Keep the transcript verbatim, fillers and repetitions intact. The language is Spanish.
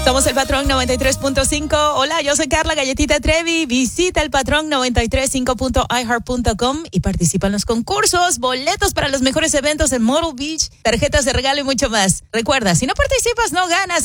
Somos el Patrón noventa y tres punto cinco. Hola, yo soy Carla Galletita Trevi. Visita el Patrón noventa y tres punto cinco punto i heart punto com y participa en los concursos, boletos para los mejores eventos en Myrtle Beach, tarjetas de regalo y mucho más. Recuerda, si no participas, no ganas.